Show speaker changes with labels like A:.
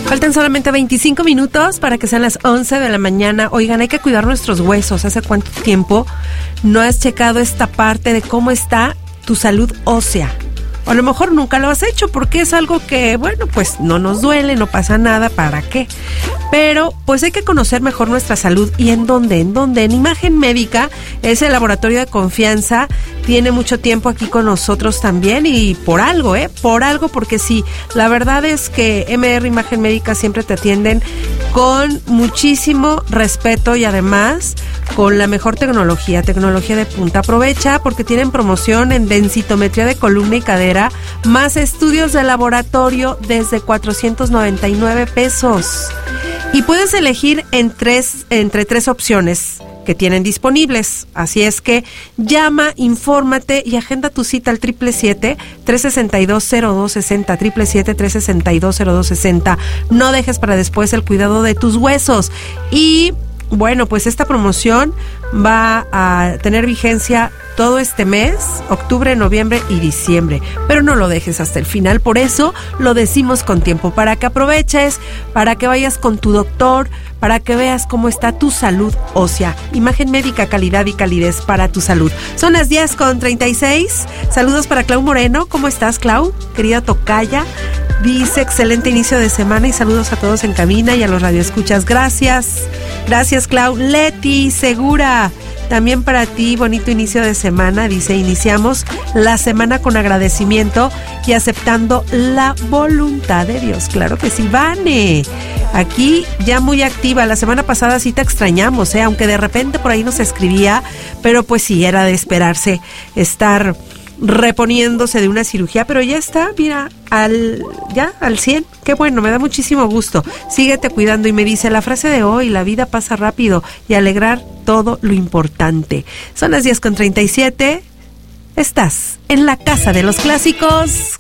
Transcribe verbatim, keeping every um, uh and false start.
A: Faltan solamente veinticinco minutos para que sean las once de la mañana. Oigan, hay que cuidar nuestros huesos. ¿Hace cuánto tiempo no has checado esta parte de cómo está tu salud ósea? O a lo mejor nunca lo has hecho porque es algo que, bueno, pues no nos duele, no pasa nada, ¿para qué? Pero pues hay que conocer mejor nuestra salud. ¿Y en dónde? ¿En dónde? En Imagen Médica, es el laboratorio de confianza, tiene mucho tiempo aquí con nosotros también y por algo, ¿eh? Por algo, porque sí, la verdad es que M R Imagen Médica siempre te atienden con muchísimo respeto y además con la mejor tecnología, tecnología de punta. Aprovecha porque tienen promoción en densitometría de columna y cadera, más estudios de laboratorio desde cuatrocientos noventa y nueve pesos. Y puedes elegir en tres, entre tres opciones que tienen disponibles. Así es que llama, infórmate y agenda tu cita al siete siete siete, tres seis dos, cero dos seis cero, siete siete siete, tres seis dos, cero dos seis cero. No dejes para después el cuidado de tus huesos. Y bueno, pues esta promoción va a tener vigencia todo este mes, octubre, noviembre y diciembre, pero no lo dejes hasta el final, por eso lo decimos con tiempo, para que aproveches, para que vayas con tu doctor, para que veas cómo está tu salud ósea. Imagen Médica, calidad y calidez para tu salud. Son las diez con treinta y seis, saludos para Clau Moreno. ¿Cómo estás, Clau? Querida tocaya, dice excelente inicio de semana y saludos a todos en cabina y a los radioescuchas. Gracias, gracias, Clau. Leti Segura, también para ti, bonito inicio de semana. Dice, iniciamos la semana con agradecimiento y aceptando la voluntad de Dios. Claro que sí, Vane. Aquí ya muy activa. La semana pasada sí te extrañamos, ¿eh? Aunque de repente por ahí nos escribía, pero pues sí, era de esperarse estar reponiéndose de una cirugía, pero ya está, mira, al ya al cien. Qué bueno, me da muchísimo gusto. Síguete cuidando. Y me dice la frase de hoy: la vida pasa rápido y alegrar todo lo importante. Son las diez con treinta y siete. Estás en la casa de los clásicos.